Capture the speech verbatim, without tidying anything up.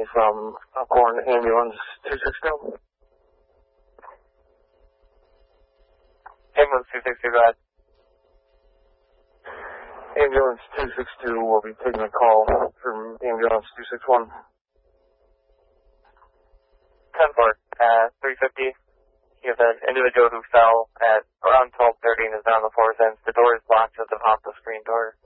from Elkhorn Ambulance two six two. Ambulance two six two, go ahead. Ambulance two six two will be taking a call from Ambulance two six one. ten four, uh, three fifty. You have an individual who fell at around twelve thirty and is on the floor since the door is blocked at the top of the screen door.